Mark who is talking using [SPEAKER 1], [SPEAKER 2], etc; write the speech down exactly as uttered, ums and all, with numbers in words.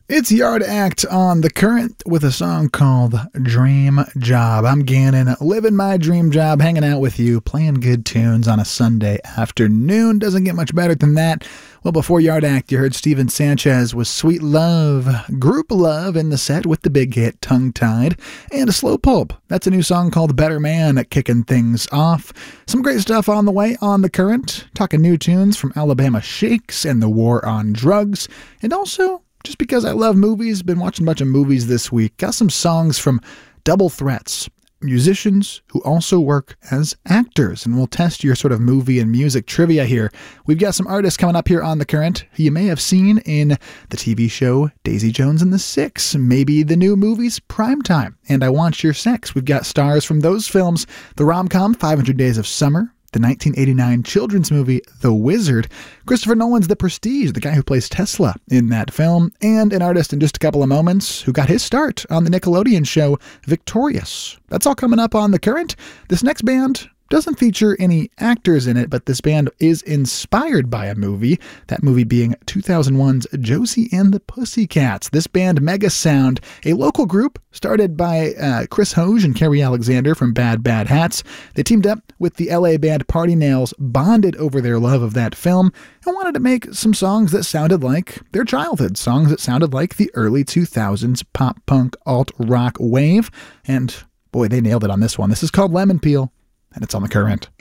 [SPEAKER 1] It's Yard Act on The Current with a song called Dream Job. I'm Gannon, living my dream job, hanging out with you, playing good tunes on a Sunday afternoon. Doesn't get much better than that. Well, before Yard Act, you heard Steven Sanchez with Sweet Love, Group Love in the set with the big hit Tongue Tied, and a Slow Pulp. That's a new song called Better Man, kicking things off. Some great stuff on the way on The Current, talking new tunes from Alabama Shakes and the War on Drugs, and also, just because I love movies, been watching a bunch of movies this week. Got some songs from Double Threats, musicians who also work as actors. And we'll test your sort of movie and music trivia here. We've got some artists coming up here on The Current who you may have seen in the T V show Daisy Jones and the Six, maybe the new movies Primetime and I Want Your Sex. We've got stars from those films, the rom-com five hundred Days of Summer, the nineteen eighty-nine children's movie The Wizard, Christopher Nolan's The Prestige, the guy who plays Tesla in that film, and an artist in just a couple of moments who got his start on the Nickelodeon show Victorious. That's all coming up on The Current. This next band doesn't feature any actors in it, but this band is inspired by a movie, that movie being two thousand one's Josie and the Pussycats. This band, Mega Sound, a local group started by uh, Chris Hoge and Carrie Alexander from Bad Bad Hats. They teamed up with the L A band Party Nails, bonded over their love of that film, and wanted to make some songs that sounded like their childhood, songs that sounded like the early two thousands pop-punk alt-rock wave. And boy, they nailed it on this one. This is called Lemon Peel, and it's on The Current.